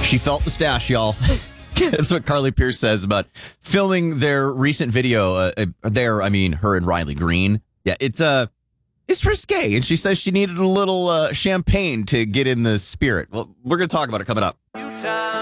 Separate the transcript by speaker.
Speaker 1: She felt the stash, y'all. That's what Carly Pierce says about filming their recent video. Her and Riley Green. Yeah, it's risque. And she says she needed a little champagne to get in the spirit. Well, we're going to talk about it coming up.